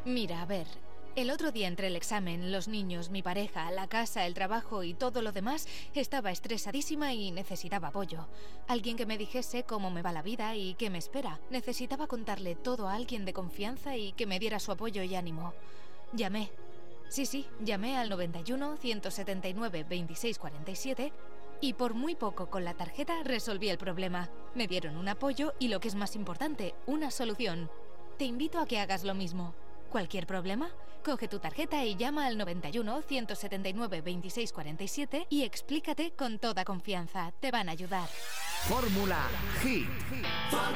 Mira, a ver, el otro día entre el examen, los niños, mi pareja, la casa, el trabajo y todo lo demás, estaba estresadísima y necesitaba apoyo. Alguien que me dijese cómo me va la vida y qué me espera. Necesitaba contarle todo a alguien de confianza y que me diera su apoyo y ánimo. Llamé. Sí, llamé al 91 179 26 47 y por muy poco con la tarjeta resolví el problema. Me dieron un apoyo y, lo que es más importante, una solución. Te invito a que hagas lo mismo. ¿Cualquier problema? Coge tu tarjeta y llama al 91 179 26 47 y explícate con toda confianza. Te van a ayudar. Fórmula Hit.